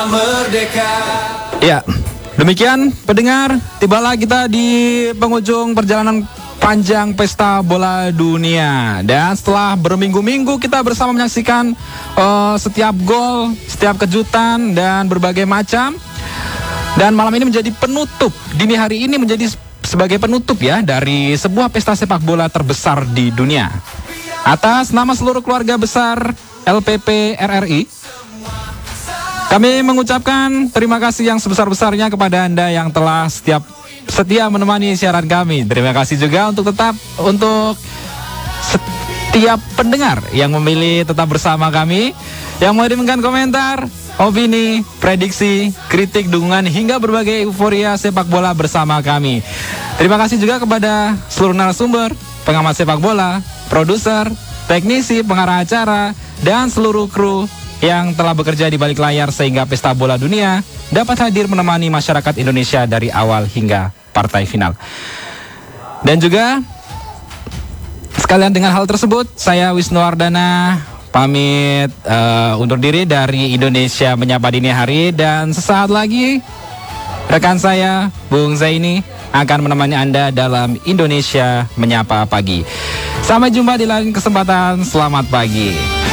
Merdeka. Ya, demikian pendengar, tibalah kita di penghujung perjalanan panjang pesta bola dunia. Dan setelah berminggu-minggu kita bersama menyaksikan setiap gol, setiap kejutan dan berbagai macam. Dan malam ini menjadi penutup, dini hari ini menjadi sebagai penutup ya dari sebuah pesta sepak bola terbesar di dunia. Atas nama seluruh keluarga besar LPP RRI, kami mengucapkan terima kasih yang sebesar-besarnya kepada Anda yang telah setia menemani siaran kami. Terima kasih juga untuk setiap pendengar yang memilih tetap bersama kami, yang mengirimkan komentar, opini, prediksi, kritik, dukungan, hingga berbagai euforia sepak bola bersama kami. Terima kasih juga kepada seluruh narasumber, pengamat sepak bola, produser, teknisi, pengarah acara, dan seluruh kru yang telah bekerja di balik layar sehingga pesta bola dunia dapat hadir menemani masyarakat Indonesia dari awal hingga partai final. Dan juga sekalian dengan hal tersebut, saya Wisnu Wardana pamit undur diri dari Indonesia Menyapa Dini Hari, dan sesaat lagi rekan saya Bung Zaini akan menemani Anda dalam Indonesia Menyapa Pagi. Sampai jumpa di lain kesempatan. Selamat pagi.